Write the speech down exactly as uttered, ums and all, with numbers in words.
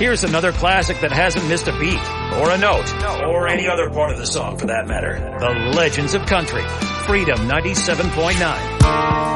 Here's another classic that hasn't missed a beat, or a note, or any other part of the song for that matter. The Legends of Country. Freedom ninety-seven point nine.